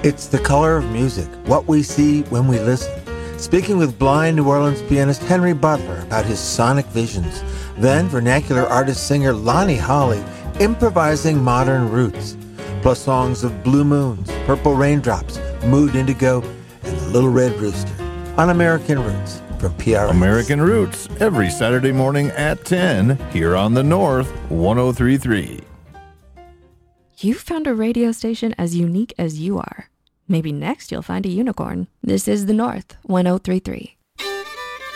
It's the color of music, what we see when we listen. Speaking with blind New Orleans pianist Henry Butler about his sonic visions. Then vernacular artist-singer Lonnie Holley improvising modern roots. Plus songs of Blue Moons, Purple Raindrops, Mood Indigo, and The Little Red Rooster on American Roots from PRX. American Roots, every Saturday morning at 10 here on the North 103.3. You found a radio station as unique as you are. Maybe next you'll find a unicorn. This is the North 103.3.